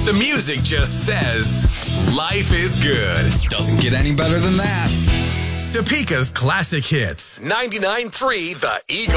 The music just says, life is good. Doesn't get any better than that. Topeka's classic hits. 99.3 The Eagle.